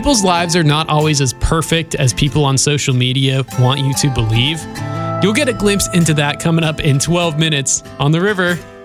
people's lives are not always as perfect as people on social media want you to believe. You'll get a glimpse into that coming up in 12 minutes on The River.